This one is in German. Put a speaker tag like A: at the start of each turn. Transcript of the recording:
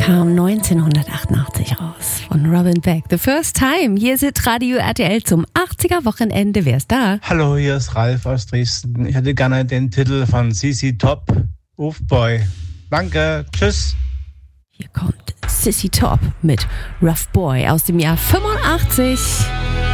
A: kam 1988 raus von Robin Beck. The First Time. Hier ist Radio RTL zum 80er-Wochenende. Wer ist da?
B: Hallo, hier ist Ralf aus Dresden. Ich hätte gerne den Titel von ZZ Top, Boy. Danke, tschüss.
A: Hier kommt ZZ Top mit Rough Boy aus dem Jahr 85.